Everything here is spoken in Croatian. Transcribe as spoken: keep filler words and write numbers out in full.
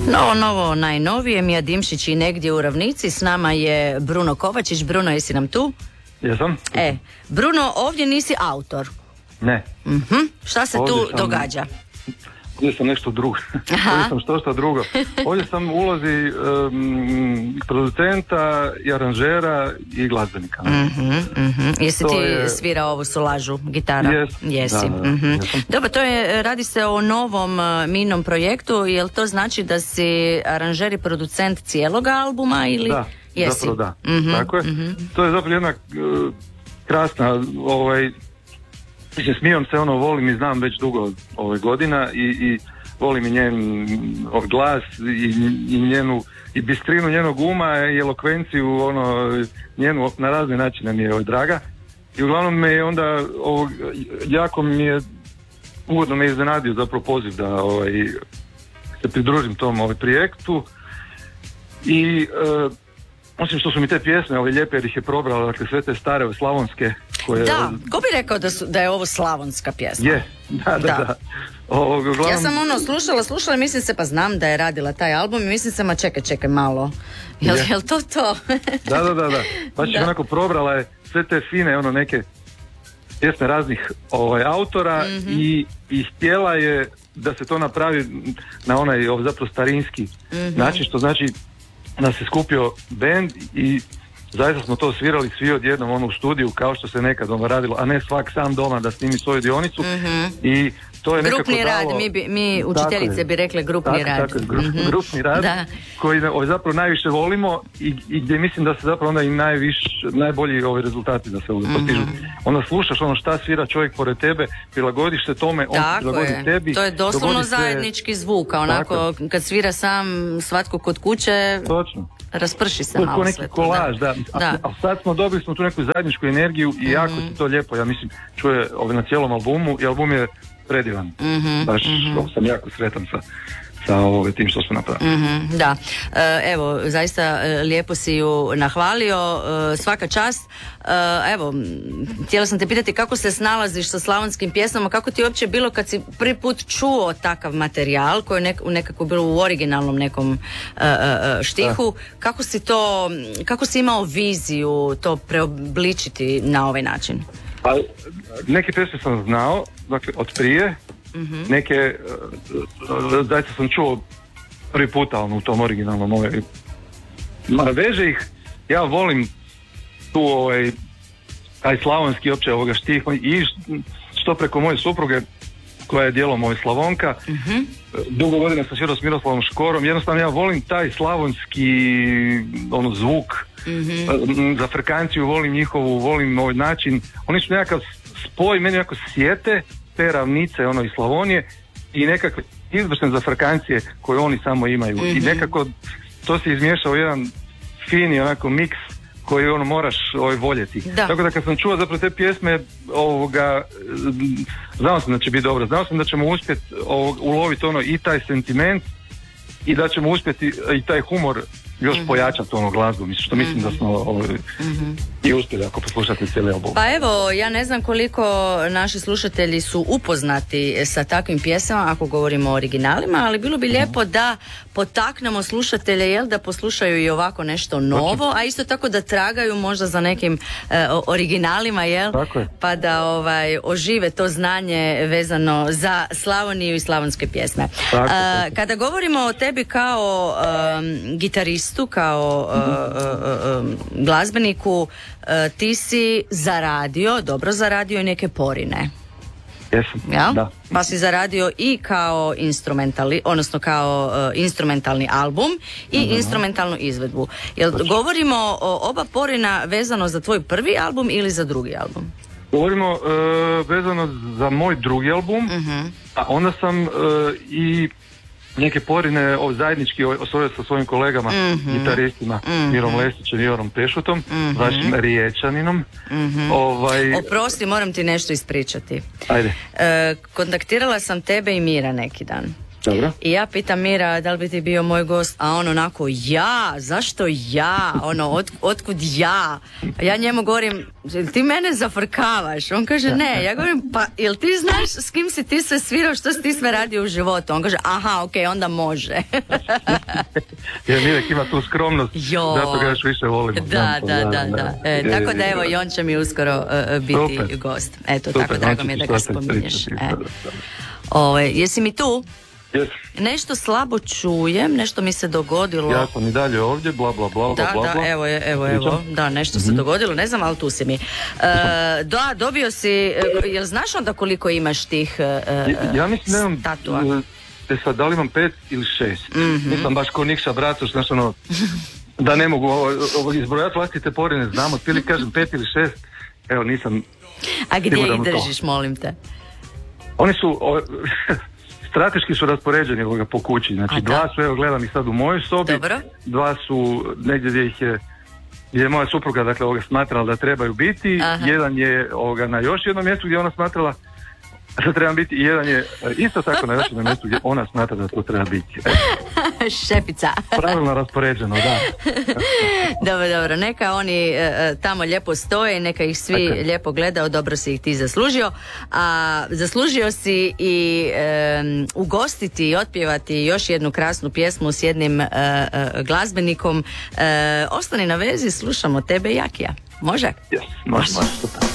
Novo, novo, najnovije, Mija Dimšić i Negdje u ravnici. S nama je Bruno Kovačić. Bruno, jesi nam tu? Jesam. E, Bruno, ovdje nisi autor. Ne. Uh-huh. Šta se ovdje tu sam, događa? Ovdje sam nešto drugo. Ovdje sam što što drugo. Ovdje sam ulozi um, producenta i aranžera i glazbenika. Uh-huh, uh-huh. Jesi to ti je... svirao ovu solažu, gitara? Yes. Jesi. Da, da, uh-huh. Dobro, to je, radi se o novom uh, Minom projektu. Jel to znači da si aranžer i producent cijelog albuma ili... Da, jesi? zapravo da. Uh-huh, Tako je. uh-huh. To je zapravo jedna uh, krasna, ovaj, mislim, smijam se, ono, volim i znam već dugo ove godina i, i volim i njen ovaj, glas i, i njenu i bistrinu njenog uma i elokvenciju, ono, njenu na razne načine mi je ovaj, draga. I uglavnom me je onda ovog, jako mi je ugodno me iznenadio zapravo poziv da ovaj, se pridružim tom ovaj, projektu i uh, osim što su mi te pjesme ove lijepe jer ih je probrala, dakle sve te stare slavonske koje... Da, ko bi rekao da, su, da je ovo slavonska pjesma? Je, da, da, da. da. O, uglavnom... Ja sam ono slušala, slušala i mislim se, pa znam da je radila taj album i mislim se, ma čekaj, čekaj malo. Jel, je. jel to to? da, da, da, da. Pa ćeš da. onako probrala je sve te fine, ono neke pjesme raznih ovaj, autora mm-hmm. i, i htjela je da se to napravi na onaj ovaj, zapravo starinski mm-hmm. način, što znači da se skupio bend i zaista smo to svirali svi odjednom ono u studiju kao što se nekad ono radilo, a ne svak sam doma da snimi svoju dionicu mm-hmm. i to je nekako grupni dalo... rad, mi, bi, mi učiteljice bi rekle grupni tako, rad. Tako, gru, mm-hmm. grupni rad da. koji ovaj, zapravo najviše volimo i, i gdje mislim da se zapravo onda i najviš, najbolji ovi rezultati da se ovdje mm-hmm. postižu. Onda slušaš ono šta svira čovjek pored tebe, prilagodiš se tome, on tako prilagodi je. tebi. To je doslovno se... zajednički zvuk, a onako tako. Kad svira sam svatko kod kuće... Točno. Rasprši se to malo neki sve. kolaž, da. da. A, a sad smo dobili smo tu neku zajedničku energiju i mm-hmm. jako se to lijepo, ja mislim, čuje ovaj, na cijelom albumu i album je predivan. Mm-hmm. Baš mm-hmm. sam jako sretan sa, sa ovaj, tim što smo napravili. Mm-hmm, da. E, evo, zaista e, lijepo si ju nahvalio, e, svaka čast. E, evo, htjela sam te pitati kako se snalaziš sa slavonskim pjesmama, kako ti je uopće bilo kad si prvi put čuo takav materijal koji je nek, nekako bilo u originalnom nekom e, e, štihu, da. Kako si to, kako si imao viziju to preobličiti na ovaj način? Pa, neke pjesme sam znao, dakle, od prije, mm-hmm. neke, uh, zaista sam čuo prvi puta ono, u tom originalnom, ovaj, ma veže ih, ja volim tu ovaj, taj slavonski opće ovoga štih i što preko moje supruge, koja je dijelom ovaj Slavonka, mm-hmm. dugo godina sam svirao s Miroslavom Škorom, jednostavno ja volim taj slavonski ono, zvuk, mm-hmm. za frekanciju volim njihovu, volim ovaj način, oni su nekakav spoj, meni jako sjete te ravnice ono iz Slavonije i nekakve izvršne za frekancije koje oni samo imaju mm-hmm. i nekako to se izmiješao jedan fini onako miks koji ono moraš ovaj, voljeti. Da. Tako da kad sam čuo zapravo te pjesme ovoga, znao sam da će biti dobro, znao sam da ćemo uspjeti uloviti ono i taj sentiment i da ćemo uspjeti i taj humor još mm-hmm. pojačati ono glazbu, mislim, što mislim mm-hmm. da smo ovaj, mm-hmm. i uspjeli ako poslušate cijeli album. Pa evo, ja ne znam koliko naši slušatelji su upoznati sa takvim pjesama ako govorimo o originalima, ali bilo bi lijepo mm-hmm. da potaknemo slušatelje, jel, da poslušaju i ovako nešto novo, a isto tako da tragaju možda za nekim e, originalima, jel, pa da ovaj, ožive to znanje vezano za Slavoniju i slavonske pjesme. Tako, e, kada govorimo o tebi kao um, gitaristu, kao uh, uh, uh, glazbeniku, uh, ti si zaradio, dobro zaradio i neke porine. Jesam, ja? Da. Pa si zaradio i kao instrumentali, odnosno kao uh, instrumentalni album i uh-huh. instrumentalnu izvedbu. Jel Poču. govorimo o oba porina vezano za tvoj prvi album ili za drugi album? Govorimo uh, vezano za moj drugi album, uh-huh. a onda sam uh, i neke porine o, zajednički osvojio sa svojim kolegama, mm-hmm. gitaristima, mm-hmm. Mirom Lesićem i Jorom Pešutom, mm-hmm. vašim Riječaninom. Mm-hmm. Ovaj... Oprosti, moram ti nešto ispričati. Ajde. E, kontaktirala sam tebe i Mira neki dan. Dobro. I ja pitam Mira da li bi ti bio moj gost, a on onako ja, zašto ja, ono od, otkud ja, a ja njemu govorim jel ti mene zafrkavaš, on kaže ne, ja govorim pa jel ti znaš s kim si ti sve svirao, što si ti sve radio u životu, on kaže aha ok, onda može. Jer Mirek ima tu skromnost, jo. Zato ga još više volimo. Da, da, da, da. E, je, tako da evo i on će mi uskoro uh, biti super. Gost. Eto, super, tako drago mi je da ga spominješ. E. Ove, jesi mi tu? Yes. Nešto slabo čujem, nešto mi se dogodilo. Ja sam i dalje ovdje, bla bla bla. Da, bla, da, bla. evo, evo, evo, da, nešto mm-hmm. se dogodilo, ne znam, ali tu si mi. E, da, dobio si, jel znaš onda koliko imaš tih uh, ja, ja mislim, nemam, statua? Te sad, da li imam pet ili šest? Mm-hmm. Nisam baš ko Nikša Bratoš, znaš ono, da ne mogu ovo, ovo izbrojati vlastite pore, ne znam, otpili kažem pet ili šest, evo nisam. A gdje ih držiš, molim te? Oni su, o, strateški su raspoređeni ovoga po kući, znači dva su, evo gledam ih sad u mojoj sobi, dobro. Dva su negdje gdje ih je, gdje je moja supruga dakle ovoga smatrala da trebaju biti, aha. Jedan je ovoga na još jednom mjestu gdje ona smatrala da treba biti i jedan je isto tako na još jednom mjestu gdje ona smatra da to treba biti. Šepica. Pravilno raspoređeno, da. Dobro, dobro, neka oni e, tamo lijepo stoje, neka ih svi okay. lijepo gledaju, dobro si ih ti zaslužio, a zaslužio si i e, ugostiti i otpjevati još jednu krasnu pjesmu s jednim e, e, glazbenikom. E, ostani na vezi, slušamo tebe i Jakija. Može? Yes, može, može, super.